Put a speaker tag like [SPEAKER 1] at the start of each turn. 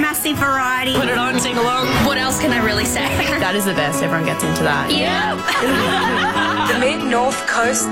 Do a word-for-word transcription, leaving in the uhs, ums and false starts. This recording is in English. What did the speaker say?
[SPEAKER 1] massive variety.
[SPEAKER 2] Put it on, sing along.
[SPEAKER 3] What else can I really say?
[SPEAKER 4] That is the best. Everyone gets into that.
[SPEAKER 3] Yeah.
[SPEAKER 5] The Mid North Coast